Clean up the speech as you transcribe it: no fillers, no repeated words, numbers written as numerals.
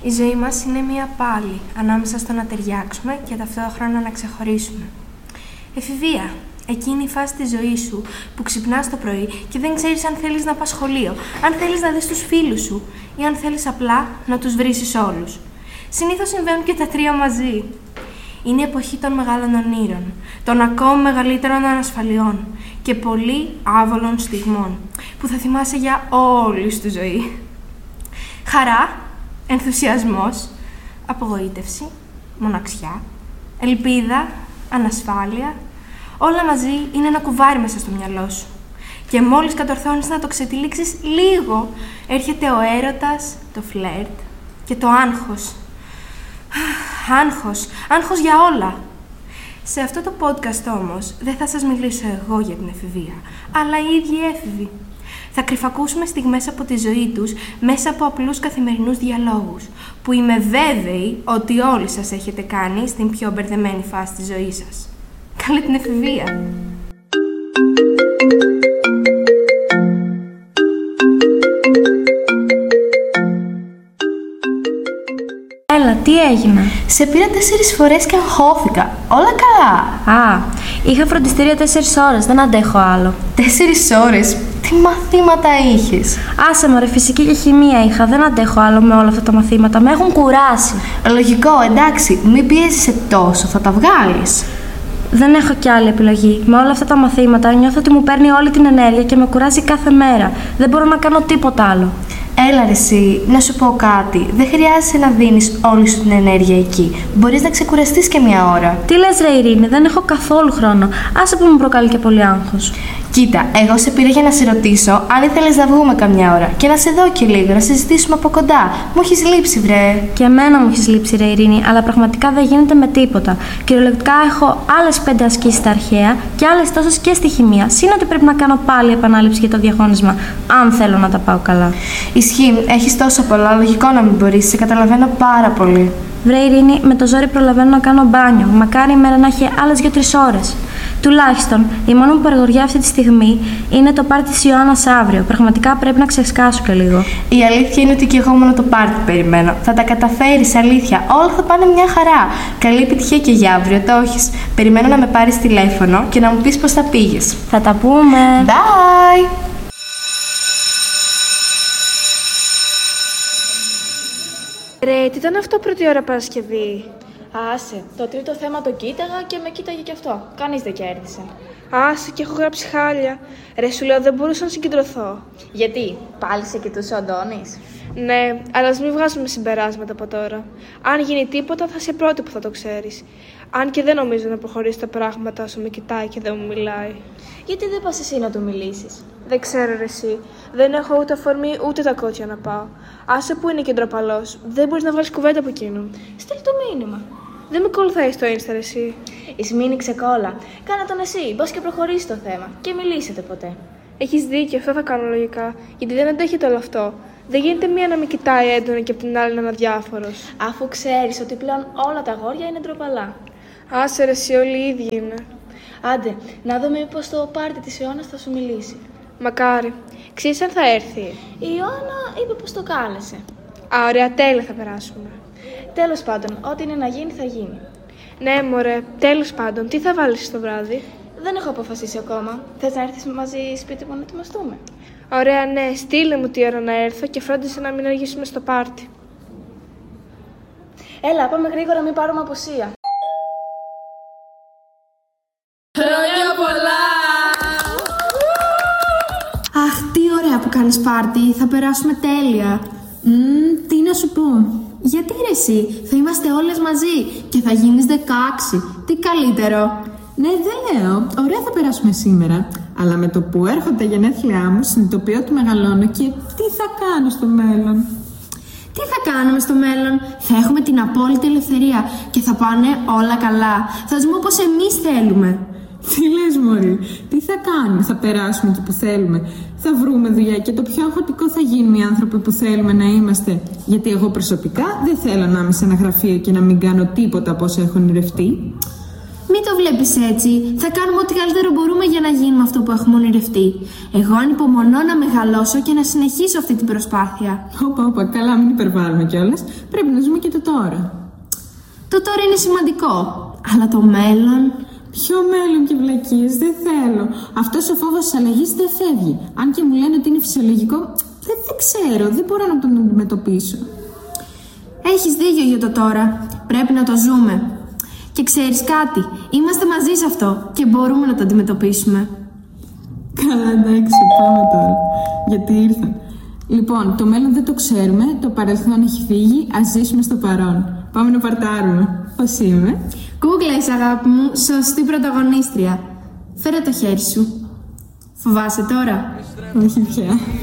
Η ζωή μας είναι μία πάλη ανάμεσα στο να ταιριάξουμε και ταυτόχρονα να ξεχωρίσουμε. Εφηβεία. Εκείνη η φάση της ζωής σου που ξυπνάς το πρωί και δεν ξέρεις αν θέλεις να πας σχολείο, αν θέλεις να δεις τους φίλους σου ή αν θέλεις απλά να τους βρίσεις όλους. Συνήθως συμβαίνουν και τα τρία μαζί. Είναι η εποχή των μεγάλων ονείρων, των ακόμη μεγαλύτερων ανασφαλιών και πολύ άβολων στιγμών που θα θυμάσαι για όλη σου τη ζωή. Χαρά, ενθουσιασμός, απογοήτευση, μοναξιά, ελπίδα, ανασφάλεια. Όλα μαζί είναι ένα κουβάρι μέσα στο μυαλό σου. Και μόλις κατορθώνεις να το ξετυλίξεις λίγο, έρχεται ο έρωτας, το φλερτ και το άγχος. Άγχος για όλα. Σε αυτό το podcast όμως δεν θα σας μιλήσω εγώ για την εφηβεία, αλλά οι ίδιοι έφηβοι. Θα κρυφακούσουμε στιγμές από τη ζωή τους μέσα από απλούς καθημερινούς διαλόγους, που είμαι βέβαιη ότι όλοι σας έχετε κάνει στην πιο μπερδεμένη φάση της ζωής σας. Καλή την εφηβεία! Έλα, τι έγινε? Σε πήρα 4 φορές και αγχώθηκα. Όλα καλά. Είχα φροντιστήριο 4 ώρες, δεν αντέχω άλλο. 4 ώρες? Τι μαθήματα είχες? Άσε μωρέ, φυσική και χημεία είχα, δεν αντέχω άλλο με όλα αυτά τα μαθήματα, με έχουν κουράσει. Λογικό, εντάξει, μην πιέζεσαι τόσο, θα τα βγάλεις. Δεν έχω κι άλλη επιλογή. Με όλα αυτά τα μαθήματα νιώθω ότι μου παίρνει όλη την ενέργεια και με κουράζει κάθε μέρα. Δεν μπορώ να κάνω τίποτα άλλο. Έλα ρε εσύ, να σου πω κάτι. Δεν χρειάζεσαι να δίνεις όλη σου την ενέργεια εκεί. Μπορείς να ξεκουραστείς και μια ώρα. Τι λες ρε Ειρήνη, δεν έχω καθόλου χρόνο. Άσε που μου προκαλεί και πολύ άγχος. Κοίτα, εγώ σε πήρα για να σε ρωτήσω αν ήθελες να βγούμε καμιά ώρα και να σε δω και λίγο, να συζητήσουμε από κοντά. Μου έχεις λείψει, βρε. Και εμένα μου έχεις λείψει, ρε Ειρήνη, αλλά πραγματικά δεν γίνεται με τίποτα. Κυριολεκτικά έχω άλλες 5 ασκήσεις στα αρχαία και άλλες τόσες και στη χημεία. Συν ότι πρέπει να κάνω πάλι επανάληψη για το διαγώνισμα, αν θέλω να τα πάω καλά. Ισχύει, έχεις τόσο πολλά. Λογικό να μην μπορείς, σε καταλαβαίνω πάρα πολύ. Βρε Ειρήνη, με το ζόρι προλαβαίνω να κάνω μπάνιο. Μακάρι η μέρα να έχει άλλες 2-3 ώρες. Τουλάχιστον, η μόνη μου παρηγοριά αυτή τη στιγμή είναι το πάρτι της Ιωάννας αύριο. Πραγματικά πρέπει να ξεσκάσω και λίγο. Η αλήθεια είναι ότι και εγώ μόνο το πάρτι περιμένω. Θα τα καταφέρεις, αλήθεια. Όλα θα πάνε μια χαρά. Καλή επιτυχία και για αύριο, το έχεις. Περιμένω να με πάρεις τηλέφωνο και να μου πεις πώς θα πήγες. Θα τα πούμε. Bye! Ρε, τι ήταν αυτό πρώτη ώρα Παρασκευή? Άσε, το τρίτο θέμα το κοίταγα και με κοίταγε κι αυτό. Κανείς δεν κέρδισε. Άσε, και έχω γράψει χάλια. Ρε, σου λέω δεν μπορούσα να συγκεντρωθώ. Γιατί, πάλι σε κοιτούσε ο Αντώνης? Ναι, αλλά ας μην βγάζουμε συμπεράσματα από τώρα. Αν γίνει τίποτα, θα είσαι πρώτη που θα το ξέρεις. Αν και δεν νομίζω να προχωρήσει τα πράγματα όσο με κοιτάει και δεν μου μιλάει. Γιατί δεν πας εσύ να του μιλήσεις? Δεν ξέρω ρε εσύ. Δεν έχω ούτε αφορμή ούτε τα κότσια να πάω. Άσε που είναι και ντροπαλός. Δεν μπορείς να βγάλεις κουβέντα από εκείνον. Στείλ το μήνυμα. Δεν με ακολουθάει στο Insta, ρε εσύ. Ισμήνη ξεκόλα. Κάνε τον εσύ, μπας και προχωρήσει το θέμα. Και μιλήσετε ποτέ. Έχεις δίκιο, αυτό θα κάνω λογικά. Γιατί δεν αντέχεται όλο αυτό. Δεν γίνεται μία να με κοιτάει έντονα και από την άλλη να είναι αδιάφορος. Αφού ξέρεις ότι πλέον όλα τα αγόρια είναι ντροπαλά. Άσε ρε εσύ, όλοι οι ίδιοι είναι. Άντε, να δούμε μήπως το πάρτι της Ιωάννας θα σου μιλήσει. Μακάρι. Ξέρεις αν θα έρθει? Η Ιωάννα είπε πως το κάλεσε. Α, ωραία, τέλεια θα περάσουμε. Τέλος πάντων, ό,τι είναι να γίνει θα γίνει. Ναι, μωρέ, τέλος πάντων, τι θα βάλεις το βράδυ? Δεν έχω αποφασίσει ακόμα. Θες να έρθεις μαζί σπίτι μου να ετοιμαστούμε? Ωραία, ναι, στείλε μου τι ώρα να έρθω και φρόντισε να μην αργήσουμε στο πάρτι. Έλα, πάμε γρήγορα, μην πάρουμε απουσία. Χρόνια πολλά! Αχ, τι ωραία που κάνεις πάρτι, θα περάσουμε τέλεια. Τι να σου πω. Γιατί ρε εσύ, θα είμαστε όλες μαζί και θα γίνεις 16. Τι καλύτερο. Ναι, δεν λέω. Ωραία θα περάσουμε σήμερα. Αλλά με το που έρχονται τα γενέθλιά μου, συνειδητοποιώ ότι μεγαλώνω και τι θα κάνω στο μέλλον. Τι θα κάνουμε στο μέλλον? Θα έχουμε την απόλυτη ελευθερία και θα πάνε όλα καλά. Θα ζούμε όπως εμείς θέλουμε. Τι λες μωρή, τι θα κάνουμε? Θα περάσουμε εκεί που θέλουμε. Θα βρούμε δουλειά και το πιο αγχωτικό θα γίνουμε οι άνθρωποι που θέλουμε να είμαστε. Γιατί εγώ προσωπικά δεν θέλω να είμαι σε ένα γραφείο και να μην κάνω τίποτα από όσα έχω ονειρευτεί. Μην το βλέπεις έτσι. Θα κάνουμε ό,τι καλύτερο μπορούμε για να γίνουμε αυτό που έχουμε ονειρευτεί. Εγώ ανυπομονώ να μεγαλώσω και να συνεχίσω αυτή την προσπάθεια. Όπα, καλά, μην υπερβάλλουμε κιόλας. Πρέπει να ζούμε και το τώρα. Το τώρα είναι σημαντικό. Αλλά το μέλλον. Ποιο μέλλον και βλακίες, δεν θέλω. Αυτός ο φόβος της αλλαγής δεν φεύγει. Αν και μου λένε ότι είναι φυσιολογικό, δεν ξέρω, δεν μπορώ να τον αντιμετωπίσω. Έχεις δίκιο για το τώρα. Πρέπει να το ζούμε. Και ξέρεις κάτι, είμαστε μαζί σε αυτό και μπορούμε να το αντιμετωπίσουμε. Καλά, εντάξει, πάμε τώρα. Γιατί ήρθαν. Λοιπόν, το μέλλον δεν το ξέρουμε, το παρελθόν έχει φύγει, ας ζήσουμε στο παρόν. Πάμε να παρτάρουμε. Πώς είμαι? Κούκλες, αγάπη μου, σωστή πρωταγωνίστρια. Φέρε το χέρι σου. Φοβάσαι τώρα? Όχι πια.